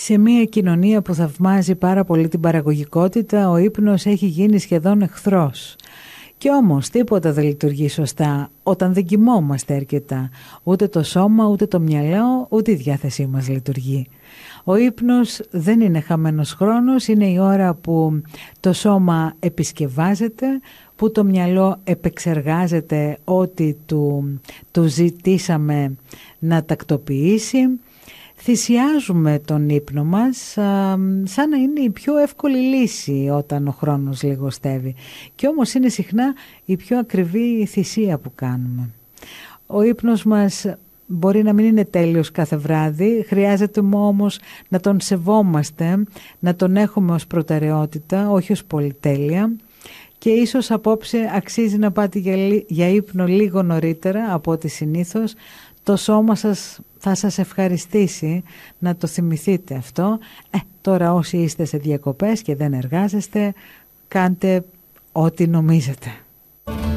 Σε μια κοινωνία που θαυμάζει πάρα πολύ την παραγωγικότητα, ο ύπνος έχει γίνει σχεδόν εχθρός. Κι όμως τίποτα δεν λειτουργεί σωστά όταν δεν κοιμόμαστε αρκετά. Ούτε το σώμα, ούτε το μυαλό, ούτε η διάθεσή μας λειτουργεί. Ο ύπνος δεν είναι χαμένος χρόνος, είναι η ώρα που το σώμα επισκευάζεται, που το μυαλό επεξεργάζεται ό,τι του ζητήσαμε να τακτοποιήσει. Θυσιάζουμε τον ύπνο μας σαν να είναι η πιο εύκολη λύση όταν ο χρόνος λιγοστεύει. Και όμως είναι συχνά η πιο ακριβή θυσία που κάνουμε. Ο ύπνος μας μπορεί να μην είναι τέλειος κάθε βράδυ, χρειάζεται όμως να τον σεβόμαστε, να τον έχουμε ως προτεραιότητα, όχι ως πολυτέλεια. Και ίσως απόψε αξίζει να πάτε για ύπνο λίγο νωρίτερα από ό,τι συνήθως. Το σώμα σας θα σας ευχαριστήσει να το θυμηθείτε αυτό. Τώρα όσοι είστε σε διακοπές και δεν εργάζεστε, κάντε ό,τι νομίζετε.